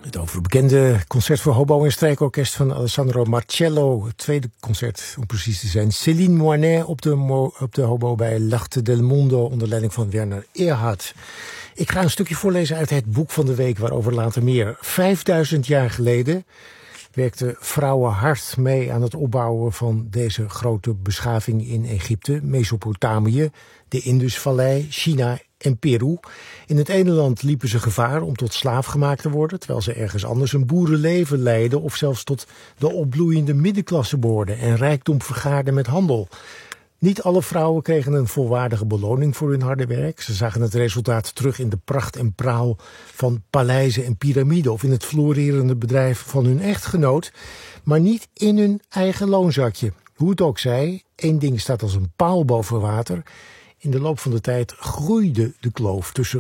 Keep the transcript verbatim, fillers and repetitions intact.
Het overbekende concert voor hobo en strijkorkest van Alessandro Marcello. Het tweede concert, om precies te zijn. Céline Moinet op de, mo- op de hobo bij L'Arte del Mondo onder leiding van Werner Erhard. Ik ga een stukje voorlezen uit het boek van de week, waarover later meer. Vijfduizend jaar geleden werkte vrouwenhart mee aan het opbouwen van deze grote beschaving in Egypte, Mesopotamië, de Indusvallei, China en Peru. In het ene land liepen ze gevaar om tot slaaf gemaakt te worden, terwijl ze ergens anders een boerenleven leidden of zelfs tot de opbloeiende middenklasse behoorden en rijkdom vergaarden met handel. Niet alle vrouwen kregen een volwaardige beloning voor hun harde werk. Ze zagen het resultaat terug in de pracht en praal van paleizen en piramiden of in het florerende bedrijf van hun echtgenoot, maar niet in hun eigen loonzakje. Hoe het ook zij, één ding staat als een paal boven water. In de loop van de tijd groeide de kloof tussen